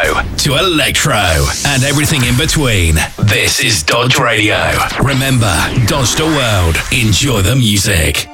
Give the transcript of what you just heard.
techno to electro and everything in between. This is Dodge Radio. Remember, dodge the world. Enjoy the music.